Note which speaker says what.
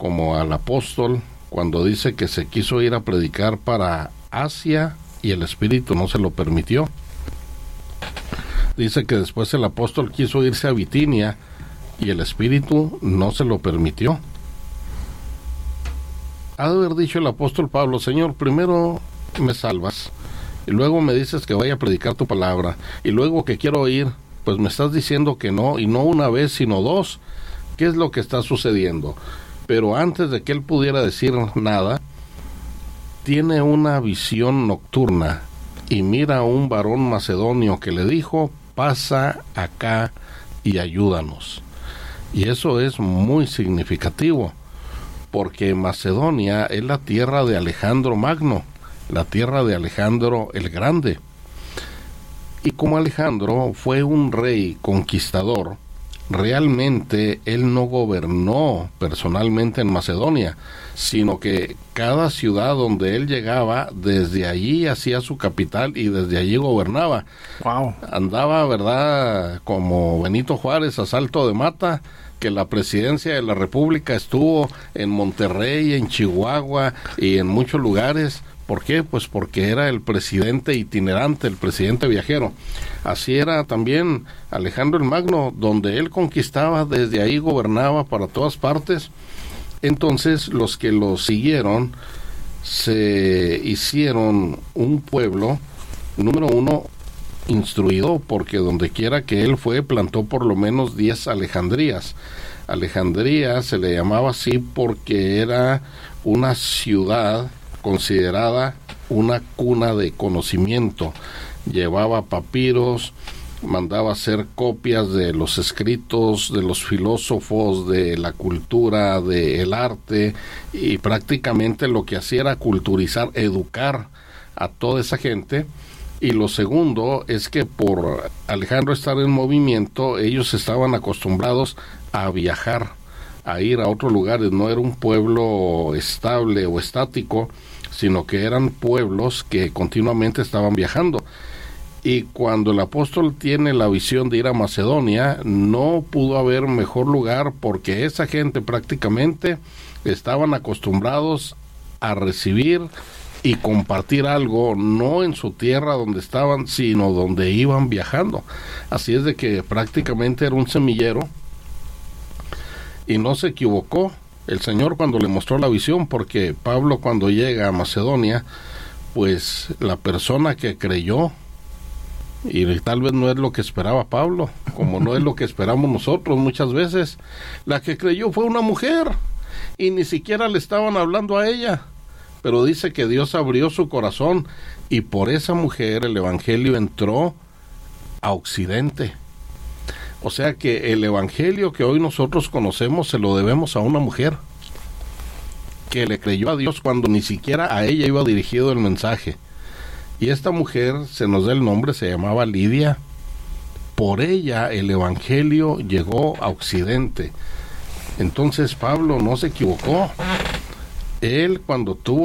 Speaker 1: como al apóstol cuando dice que se quiso ir a predicar para Asia y el Espíritu no se lo permitió. Dice que después el apóstol quiso irse a Bitinia y el Espíritu no se lo permitió. Ha de haber dicho el apóstol Pablo: Señor, primero me salvas, y luego me dices que vaya a predicar tu palabra, y luego que quiero ir, pues me estás diciendo que no, y no una vez, sino dos. ¿Qué es lo que está sucediendo? Pero antes de que él pudiera decir nada, tiene una visión nocturna, y mira a un varón macedonio que le dijo: pasa acá y ayúdanos. Y eso es muy significativo, porque Macedonia es la tierra de Alejandro Magno, la tierra de Alejandro el Grande. Y como Alejandro fue un rey conquistador, realmente él no gobernó personalmente en Macedonia, sino que cada ciudad donde él llegaba, desde allí hacía su capital y desde allí gobernaba.
Speaker 2: Wow.
Speaker 1: Andaba, ¿verdad?, como Benito Juárez a salto de mata, que la presidencia de la República estuvo en Monterrey, en Chihuahua y en muchos lugares. ¿Por qué? Pues porque era el presidente itinerante, el presidente viajero. Así era también Alejandro el Magno, donde él conquistaba, desde ahí gobernaba para todas partes. Entonces los que lo siguieron se hicieron un pueblo, número uno, instruido, porque donde quiera que él fue, plantó por lo menos 10 Alejandrías. Alejandría se le llamaba así porque era una ciudad considerada una cuna de conocimiento. Llevaba papiros, mandaba hacer copias de los escritos de los filósofos, de la cultura, del arte, y prácticamente lo que hacía era culturizar, educar a toda esa gente. Y lo segundo es que por Alejandro estar en movimiento, ellos estaban acostumbrados a viajar, a ir a otros lugares. No era un pueblo estable o estático, sino que eran pueblos que continuamente estaban viajando. Y cuando el apóstol tiene la visión de ir a Macedonia, no pudo haber mejor lugar, porque esa gente prácticamente estaban acostumbrados a recibir y compartir algo, no en su tierra donde estaban, sino donde iban viajando. Así es de que prácticamente era un semillero, y no se equivocó el Señor cuando le mostró la visión, porque Pablo, cuando llega a Macedonia, pues la persona que creyó, y tal vez no es lo que esperaba Pablo, como no es lo que esperamos nosotros muchas veces, la que creyó fue una mujer, y ni siquiera le estaban hablando a ella, pero dice que Dios abrió su corazón, y por esa mujer el evangelio entró a Occidente. O sea que el evangelio que hoy nosotros conocemos se lo debemos a una mujer que le creyó a Dios cuando ni siquiera a ella iba dirigido el mensaje. Y esta mujer, se nos da el nombre, se llamaba Lidia. Por ella el evangelio llegó a Occidente. Entonces Pablo no se equivocó. Él, cuando tuvo